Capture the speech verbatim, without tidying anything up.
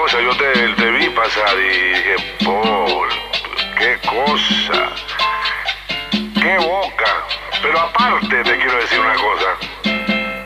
cosa, yo te, te vi pasar y dije, Paul, qué cosa, qué boca. Pero aparte te quiero decir una cosa.